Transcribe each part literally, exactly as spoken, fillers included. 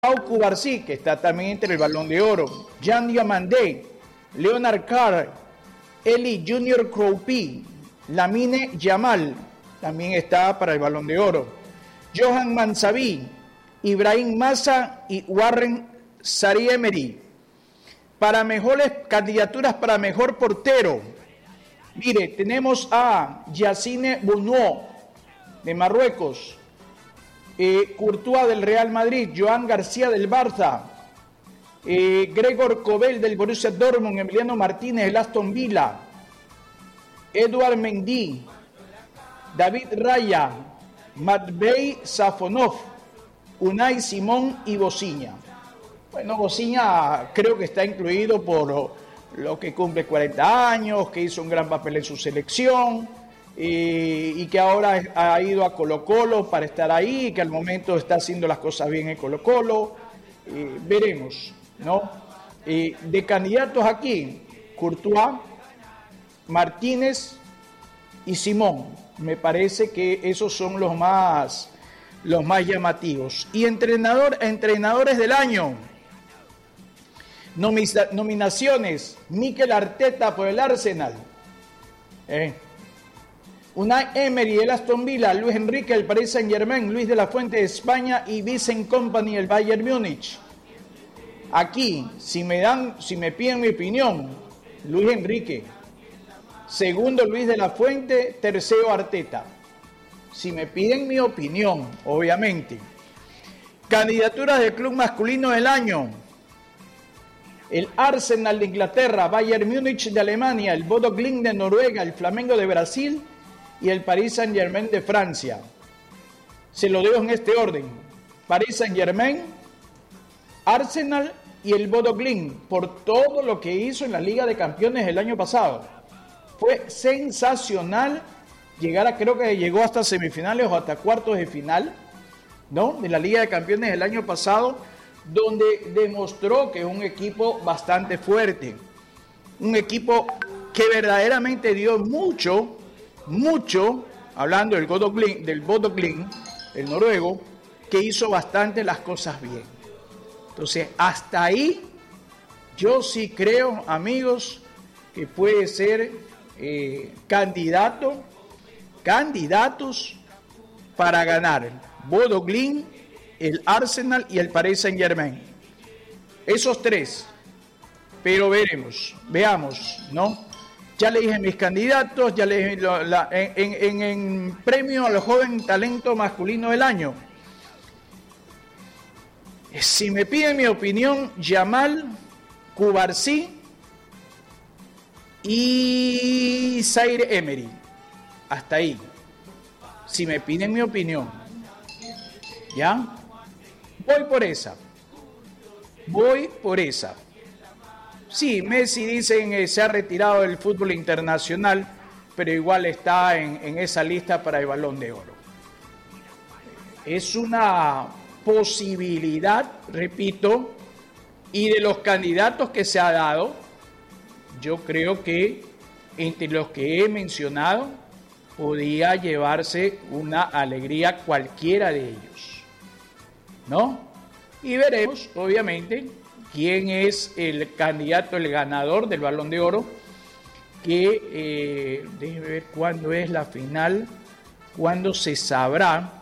Pau Cubarsí, que está también entre el Balón de Oro, Jan Diamandé, Leonard Carr, Eli Junior Croupi, Lamine Yamal, también está para el Balón de Oro, Johan Mansaví, Ibrahim Massa y Warren Zaïre-Emery. Para mejores candidaturas para mejor portero, mire, tenemos a Yacine Bounou de Marruecos, eh, Courtois del Real Madrid, Joan García del Barça, eh, Gregor Kobel del Borussia Dortmund, Emiliano Martínez del Aston Villa, Edouard Mendy, David Raya, Matvei Safonov, Unai Simón y Bociña. Bueno, Bociña creo que está incluido por lo que cumple cuarenta años, que hizo un gran papel en su selección eh, y que ahora ha ido a Colo-Colo para estar ahí, que al momento está haciendo las cosas bien en Colo-Colo. Eh, veremos, ¿no? Eh, de candidatos aquí, Courtois, Martínez y Simón. Me parece que esos son los más, los más llamativos. Y entrenador, entrenadores del año. Nominaciones: Mikel Arteta por el Arsenal, eh. Unai Emery el Aston Villa, Luis Enrique el Paris Saint Germain, Luis de la Fuente de España y Vincent Kompany el Bayern Múnich. Aquí, si me dan, si me piden mi opinión, Luis Enrique. Segundo, Luis de la Fuente. Tercero, Arteta. Si me piden mi opinión, obviamente. Candidaturas del club masculino del año: el Arsenal de Inglaterra, Bayern Múnich de Alemania, el Bodo Glimt de Noruega, el Flamengo de Brasil y el Paris Saint Germain de Francia. Se lo dejo en este orden: Paris Saint Germain, Arsenal y el Bodo Glimt, por todo lo que hizo en la Liga de Campeones el año pasado. Fue sensacional llegar a, creo que llegó hasta semifinales o hasta cuartos de final, ¿no?, de la Liga de Campeones el año pasado, donde demostró que es un equipo bastante fuerte, un equipo que verdaderamente dio mucho, mucho, hablando del Bodo Glimt, del Bodo Glimt, el noruego, que hizo bastante las cosas bien. Entonces, hasta ahí, yo sí creo, amigos, que puede ser eh, candidato, candidatos para ganar Bodo Glimt, el Arsenal y el Paris Saint Germain. Esos tres. Pero veremos, veamos, ¿no? Ya le dije mis candidatos, ya le dije lo, la, en, en, en premio al joven talento masculino del año. Si me piden mi opinión, Yamal, Cubarsí y Zaïre-Emery. Hasta ahí. Si me piden mi opinión. ¿Ya? Voy por esa. Voy por esa. Sí, Messi, dicen, eh, se ha retirado del fútbol internacional, pero igual está en, en esa lista para el Balón de Oro. Es una posibilidad, repito, y de los candidatos que se ha dado, yo creo que entre los que he mencionado, podía llevarse una alegría cualquiera de ellos, ¿no? Y veremos, obviamente, quién es el candidato, el ganador del Balón de Oro, que eh, déjeme ver cuándo es la final, cuándo se sabrá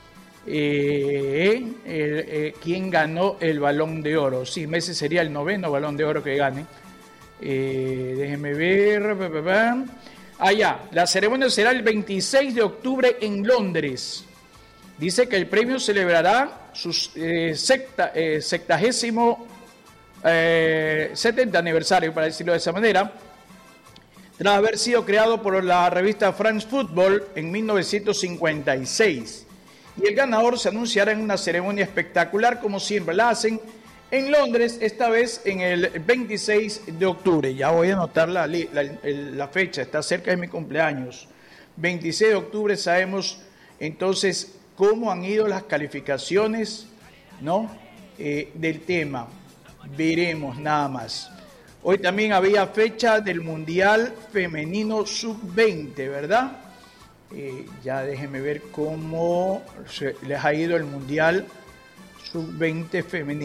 eh, el, eh, quién ganó el Balón de Oro. Sí, Messi sería el noveno Balón de Oro que gane. Eh, déjeme ver. Ah, ya, la ceremonia será el veintiséis de octubre en Londres. Dice que el premio celebrará su eh, secta, eh, sectagésimo eh, setenta aniversario, para decirlo de esa manera, tras haber sido creado por la revista France Football en mil novecientos cincuenta y seis. Y el ganador se anunciará en una ceremonia espectacular, como siempre la hacen en Londres, esta vez en el veintiséis de octubre. Ya voy a anotar la, la, la fecha, está cerca de mi cumpleaños. veintiséis de octubre, sabemos entonces cómo han ido las calificaciones, ¿no?, eh, del tema. Veremos nada más. Hoy también había fecha del Mundial Femenino sub veinte, ¿verdad? Eh, ya déjenme ver cómo se les ha ido el Mundial sub veinte femenino.